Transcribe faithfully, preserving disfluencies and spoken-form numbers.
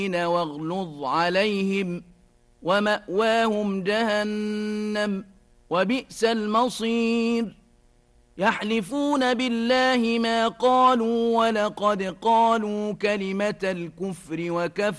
واغلظ عليهم ومأواهم جهنم وبئس المصير يحلفون بالله ما قالوا ولقد قالوا كلمة الكفر وكفروا